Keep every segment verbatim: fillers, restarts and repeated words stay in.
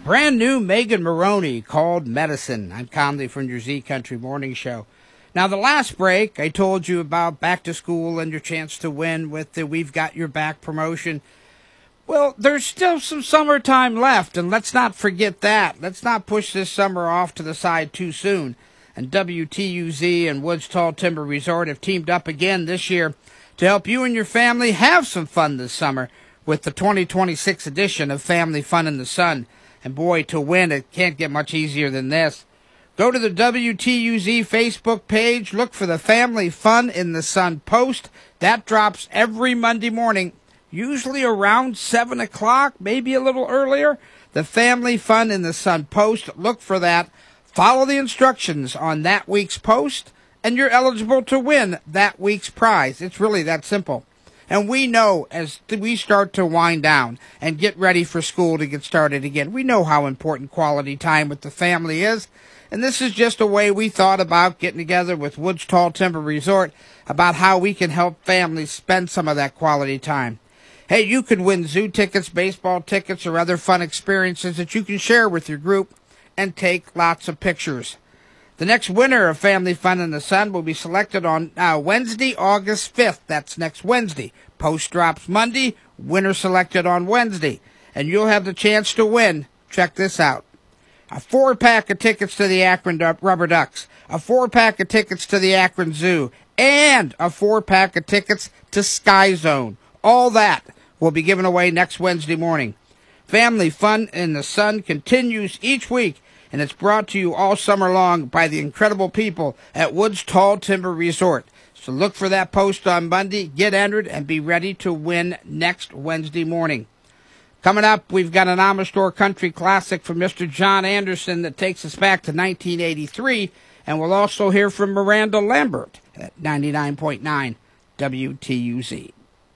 brand new Megan Maroney called Medicine. I'm Conley from your Z Country Morning Show. Now, the last break, I told you about back to school and your chance to win with the We've Got Your Back promotion. Well, there's still some summertime left, and let's not forget that. Let's not push this summer off to the side too soon. And W T U Z and Woods Tall Timber Resort have teamed up again this year to help you and your family have some fun this summer with the twenty twenty-six edition of Family Fun in the Sun. And boy, to win, it can't get much easier than this. Go to the W T U Z Facebook page, look for the Family Fun in the Sun post. That drops every Monday morning, usually around seven o'clock, maybe a little earlier. The Family Fun in the Sun post, look for that. Follow the instructions on that week's post, and you're eligible to win that week's prize. It's really that simple. And we know as we start to wind down and get ready for school to get started again, we know how important quality time with the family is. And this is just a way we thought about getting together with Woods Tall Timber Resort about how we can help families spend some of that quality time. Hey, you can win zoo tickets, baseball tickets, or other fun experiences that you can share with your group and take lots of pictures. The next winner of Family Fun in the Sun will be selected on uh, Wednesday, August fifth. That's next Wednesday. Post drops Monday, winner selected on Wednesday. And you'll have the chance to win. Check this out. A four-pack of tickets to the Akron Rubber Ducks, a four-pack of tickets to the Akron Zoo, and a four-pack of tickets to Sky Zone. All that will be given away next Wednesday morning. Family Fun in the Sun continues each week, and it's brought to you all summer long by the incredible people at Woods Tall Timber Resort. So look for that post on Monday, get entered, and be ready to win next Wednesday morning. Coming up, we've got an Amistore Country Classic from Mister John Anderson that takes us back to nineteen eighty-three, and we'll also hear from Miranda Lambert at ninety-nine point nine W T U Z.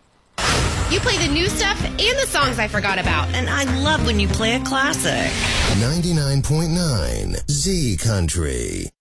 You play the new stuff and the songs I forgot about. And I love when you play a classic. ninety-nine point nine Z Country.